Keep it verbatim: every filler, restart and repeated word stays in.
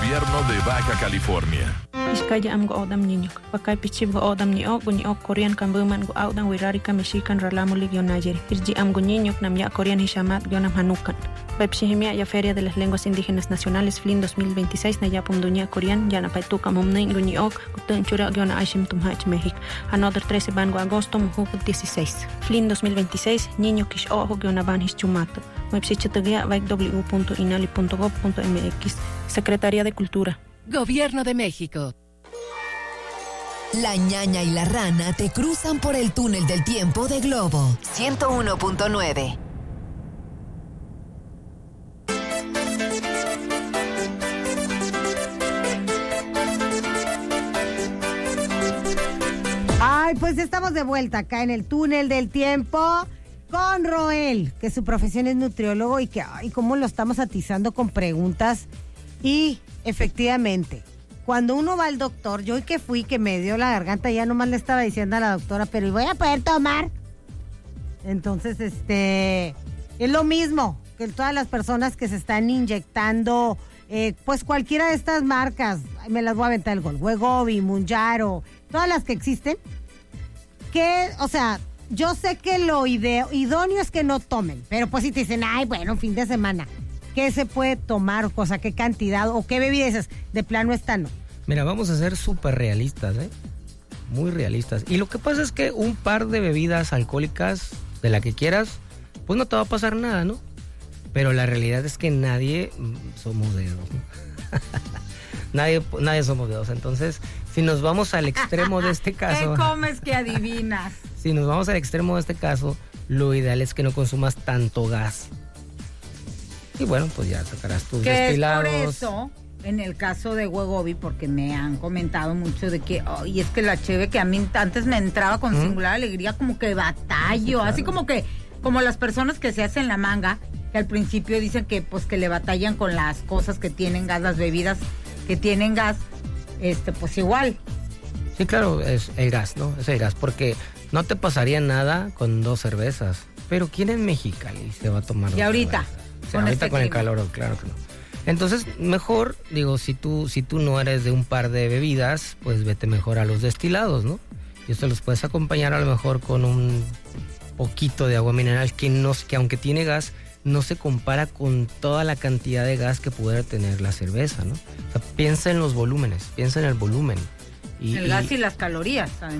Gobierno de Baja California. Iskaya am go odam niño. Pakay pichib go odam ni ok ni ok Korean kan buman go odam wirari ka mexican ralamo ligio nayeri. Irji am go niño nam ya Korean hishamat gionam hanukan. Pepsihimia ya Feria de las Lenguas Indígenas Nacionales F L I N dos mil veintiséis na ya pumduña Korean ya na paituka mumnen go ni ok gutun chura giona aishim tumhach México. Another trece ban go agosto muhu dieciséis. F L I N dos mil veintiséis niño kish ojo giona ban hischumato. Website w w w punto inali punto gov punto m x. Secretaría de Cultura. Gobierno de México. La ñaña y la rana te cruzan por el túnel del tiempo de Globo ciento uno punto nueve. Ay, pues estamos de vuelta acá en el túnel del tiempo con Roel, que su profesión es nutriólogo y que, ay, cómo lo estamos atizando con preguntas. Y efectivamente, cuando uno va al doctor, yo hoy que fui, que me dio la garganta, ya nomás le estaba diciendo a la doctora, pero ¿y voy a poder tomar? Entonces, este, es lo mismo que todas las personas que se están inyectando, eh, pues cualquiera de estas marcas, me las voy a aventar el gol, Wegovy, Mounjaro, todas las que existen, que, o sea, yo sé que lo ideo, idóneo es que no tomen, pero pues si te dicen, ay, bueno, fin de semana, ¿qué se puede tomar? O sea, ¿qué cantidad? ¿O qué bebida dices? De plano esta no. Mira, vamos a ser súper realistas, ¿eh? Muy realistas. Y lo que pasa es que un par de bebidas alcohólicas, de la que quieras, pues no te va a pasar nada, ¿no? Pero la realidad es que nadie somos dedos, ¿no? nadie, nadie somos dedos. Entonces, si nos vamos al extremo de este caso... ¿Qué comes que adivinas? Si nos vamos al extremo de este caso, lo ideal es que no consumas tanto gas. Y bueno, pues ya sacarás tus que destilados. Es por eso, en el caso de Wegovy, porque me han comentado mucho de que, oh, y es que la cheve que a mí antes me entraba con ¿Mm? singular alegría, como que batallo, sí, claro. Así como que, como las personas que se hacen la manga, que al principio dicen que pues que le batallan con las cosas que tienen gas, las bebidas que tienen gas, este, pues igual. Sí, claro, es el gas, ¿no? Es el gas, porque no te pasaría nada con dos cervezas, pero ¿quién en Mexicali se va a tomar? Y ahorita. Cervezas? O sea, ahorita este con clima. El calor, claro que no. Entonces, mejor, digo, si tú si tú no eres de un par de bebidas, pues vete mejor a los destilados, ¿no? Y esto los puedes acompañar a lo mejor con un poquito de agua mineral que, no, que aunque tiene gas, no se compara con toda la cantidad de gas que pudiera tener la cerveza, ¿no? O sea, piensa en los volúmenes, piensa en el volumen. Y, el gas y, y las calorías, además.